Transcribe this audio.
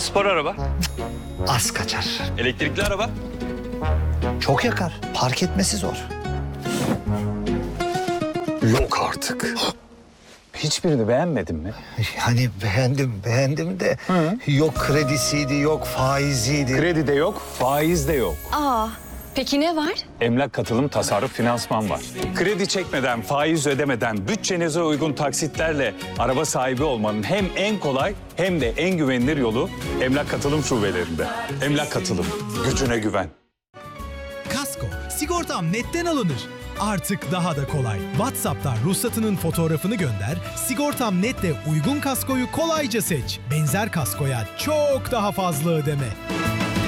Spor araba. Az kaçar. Elektrikli araba. Çok yakar. Park etmesi zor. Yok artık. Hiçbirini beğenmedin mi? Yani beğendim de yok kredisiydi, yok faiziydi. Kredi de yok, faiz de yok. Aa, peki ne var? Emlak katılım tasarruf finansman var. Kredi çekmeden, faiz ödemeden, bütçenize uygun taksitlerle araba sahibi olmanın hem en kolay hem de en güvenilir yolu emlak katılım şubelerinde. Emlak katılım, gücüne güven. Kasko, sigortam netten alınır. Artık daha da kolay. WhatsApp'tan ruhsatının fotoğrafını gönder, Sigortam Net'te uygun kaskoyu kolayca seç. Benzer kaskoya çok daha fazla ödeme.